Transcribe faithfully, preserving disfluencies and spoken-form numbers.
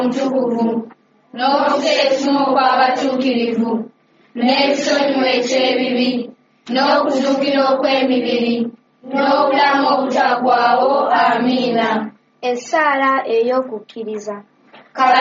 omutukuvu n'okuseesuma okw'abatuukirivu n'ekisonyiwo eky'ebibi n'okuzuukira okw'emibiri n'obulamu obutaggwaawo. Amiina. Essaala ey'okukkiriza.